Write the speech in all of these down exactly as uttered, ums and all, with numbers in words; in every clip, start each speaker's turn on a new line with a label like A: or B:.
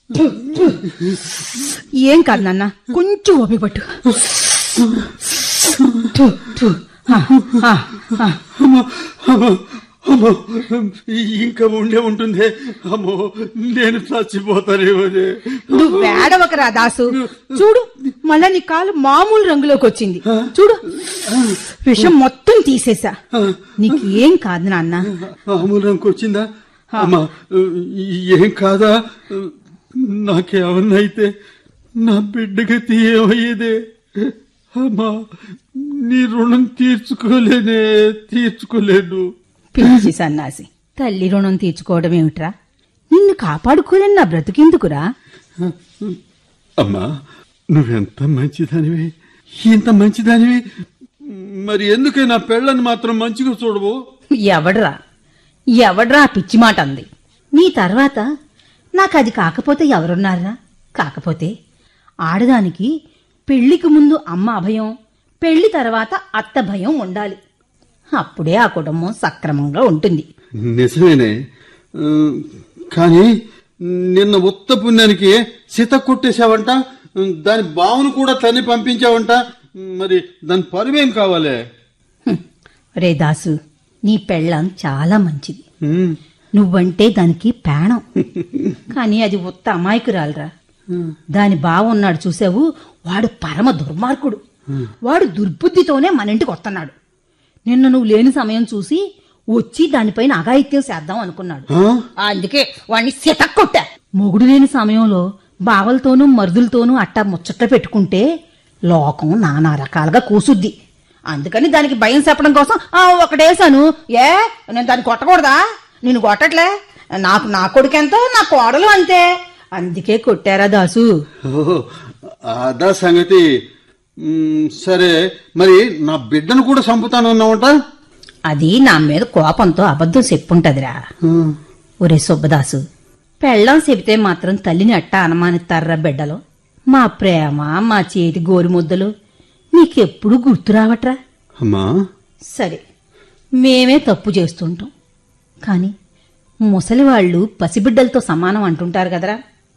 A: ఏం కాదు నాన్న, కొంచెం ఓపిక పట్టు.
B: ఇంకా ఉండే ఉంటుంది. అమ్మో, నేను చచ్చిపోతానేమో.
A: నువ్వు వేడవకరా దాసు. చూడు, మళ్ళా నీ కాలు మామూలు రంగులోకి వచ్చింది. చూడు, విషం మొత్తం తీసేసా. నీకు ఏం కాదు నాన్న.
B: మామూలు రంగు వచ్చిందా? అమ్మా, ఏం కాదా? నాకేమన్నైతే నా బిడ్డగతి ఏమయ్యేదే? అమ్మా, నీ రుణం తీర్చుకోలేనే తీర్చుకోలేను.
A: పిలిచి సన్నాసి, తల్లి రుణం తీర్చుకోవడం ఏమిట్రా? నిన్ను కాపాడుకోలేని నా బ్రతుకెందుకురా?
B: అమ్మా, నువ్వెంత మంచిదానివి, ఇంత మంచిదానివి. మరి ఎందుకే నా పెళ్ళని మాత్రం మంచిగా చూడవు?
A: ఎవడ్రా ఎవడ్రా పిచ్చి మాట అంది? నీ తర్వాత నాకు అది కాకపోతే ఎవరున్నారా? కాకపోతే ఆడదానికి పెళ్లికి ముందు అమ్మ అభయం, పెళ్లి తర్వాత అత్త భయం ఉండాలి. అప్పుడే ఆ కుటుంబం సక్రమంగా ఉంటుంది.
B: నిజమేనే, కానీ నిన్న ఉత్త పుణ్యానికి సీత కొట్టేశావంట, దాని బావును కూడా తన్ని పంపించావంట. మరి దాని పరువేం కావాలి?
A: రే దాసు, నీ పెళ్ళం చాలా మంచిది. నువ్వంటే దానికి ప్రాణం. కానీ అది ఉత్త అమాయకురాలరా. దాని బావున్నాడు చూసావు, వాడు పరమ దుర్మార్గుడు. వాడు దుర్బుద్ధితోనే మన ఇంటికి వస్తున్నాడు. నిన్న నువ్వు లేని సమయం చూసి వచ్చి దానిపైన అఘాయిత్యం చేద్దాం అనుకున్నాడు. అందుకే వాడిని సితక్కొట్టా. మొగుడు లేని సమయంలో బావలతోనూ మరుదులతోనూ అట్టా ముచ్చట్లు పెట్టుకుంటే లోకం నానా రకాలుగా కూసుద్ది. అందుకని దానికి భయం చెప్పడం కోసం ఒకటేసాను. ఏ, నేను దాన్ని కొట్టకూడదా? నేను కొట్టట్లే. నాకు నా కొడుకెంతో నా కోడలు అంతే. అందుకే కొట్టారా దాసు?
B: అదా సంగతి. సరే, మరి నా బిడ్డను కూడా చంపుతానన్నావంట?
A: అది నా మీద కోపంతో అబద్ధం చెప్పుంటదిరా. ఒరే సుబ్బదాసు, పెళ్ళం చెబితే మాత్రం తల్లిని అట్టా అనుమానిస్తారా బిడ్డలో? మా ప్రేమ, మా చేతి గోరుముద్దలు నీకెప్పుడు గుర్తు రావట్రా?
B: అమ్మా,
A: సరే, మేమే తప్పు చేస్తుంటాం. కాని ముసలివాళ్లు పసిబిడ్డలతో సమానం అంటుంటారు కదరా.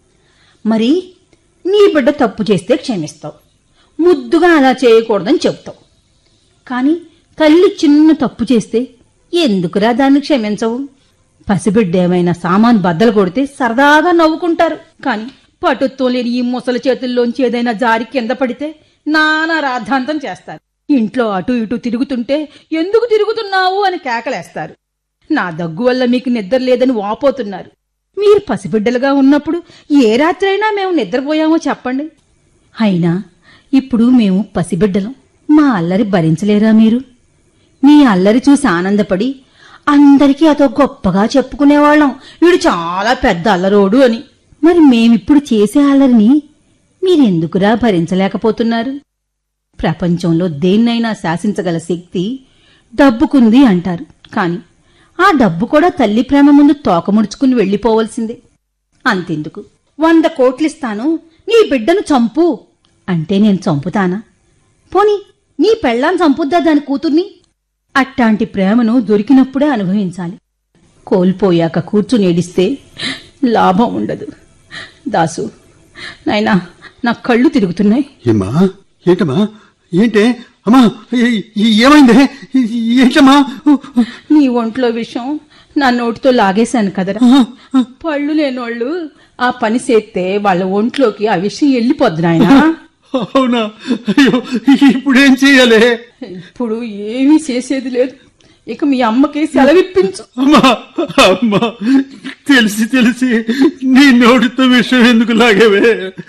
A: మరి నీ బిడ్డ తప్పు చేస్తే క్షమిస్తావు, ముద్దుగా అలా చేయకూడదని చెప్తావు. కాని తల్లి చిన్న తప్పు చేస్తే ఎందుకురా దాన్ని క్షమించవు? పసిబిడ్డ ఏమైనా సామాన్ బద్దలు కొడితే సరదాగా నవ్వుకుంటారు. కాని పటుత్వం లేని ఈ ముసలి చేతుల్లోంచి ఏదైనా జారి కింద పడితే నానా రాద్ధాంతం చేస్తారు. ఇంట్లో అటు ఇటు తిరుగుతుంటే ఎందుకు తిరుగుతున్నావు అని కేకలేస్తారు. నా దగ్గు వల్ల మీకు నిద్ర లేదని వాపోతున్నారు. మీరు పసిబిడ్డలుగా ఉన్నప్పుడు ఏ రాత్రైనా మేము నిద్రపోయామో చెప్పండి. అయినా ఇప్పుడు మేము పసిబిడ్డలం. మా అల్లరి భరించలేరా మీరు? మీ అల్లరి చూసి ఆనందపడి అందరికీ అదో గొప్పగా చెప్పుకునేవాళ్ళం, వీడు చాలా పెద్ద అల్లరోడు అని. మరి మేమిప్పుడు చేసే అల్లరిని మీరెందుకురా భరించలేకపోతున్నారు? ప్రపంచంలో దేన్నైనా శాసించగల శక్తి డబ్బుకుంది అంటారు. కాని ఆ డబ్బు కూడా తల్లి ప్రేమ ముందు తోకముడుచుకుని వెళ్లిపోవలసిందే. అంతెందుకు, వంద కోట్లిస్తాను నీ బిడ్డను చంపు అంటే నేను చంపుతానా? పోనీ నీ పెళ్ళాన్ని చంపుద్దా దాని కూతుర్ని? అట్టాంటి ప్రేమను దొరికినప్పుడే అనుభవించాలి. కోల్పోయాక కూర్చుని ఏడిస్తే లాభం ఉండదు. దాసు నాయనా, నా కళ్ళు తిరుగుతున్నాయి.
B: ఏమా, ఏంటమ్మా, ఏంటే అమ్మా, ఏమైందే? ఏంటమ్మా?
A: నీ ఒంట్లో విషం నా నోటితో లాగేశాను కదరా. పళ్ళు లేనోళ్ళు ఆ పని చేస్తే వాళ్ళ ఒంట్లోకి ఆ విషయం వెళ్ళిపోద్దు నాయనా.
B: అవునా? అయ్యో, ఇప్పుడేం చెయ్యాలి?
A: ఇప్పుడు ఏమీ చేసేది లేదు. ఇక మీ అమ్మకి సెలవిప్పించు.
B: అమ్మా, అమ్మా, తెలిసి తెలిసి నీ నోటితో విషయం ఎందుకు లాగేవే?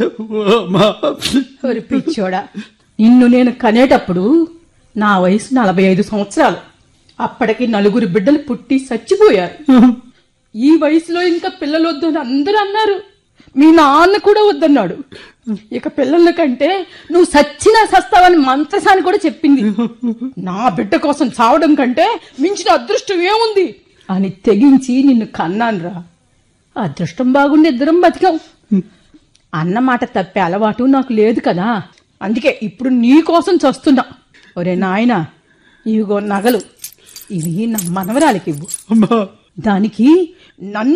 A: పిచ్చోడా, నిన్ను నేను కనేటప్పుడు నా వయసు నలభై ఐదు సంవత్సరాలు. అప్పటికి నలుగురు బిడ్డలు పుట్టి చచ్చిపోయారు. ఈ వయసులో ఇంకా పిల్లలు వద్దు అని అందరూ అన్నారు. మీ నాన్న కూడా వద్దన్నాడు. ఇక పిల్లల కంటే నువ్వు సచ్చినా సస్తావని మంత్రసాని కూడా చెప్పింది. నా బిడ్డ కోసం చావడం కంటే మించిన అదృష్టం ఏముంది అని తెగించి నిన్ను కన్నాన్రా. అదృష్టం బాగుండి ఇద్దరం బతికాం. అన్నమాట తప్పే అలవాటు నాకు లేదు కదా. అందుకే ఇప్పుడు నీ కోసం చస్తున్నా. ఒరే నాయనా, ఇవిగో నగలు, ఇవి నా మనవరాలికి ఇవ్వు. దానికి నన్ను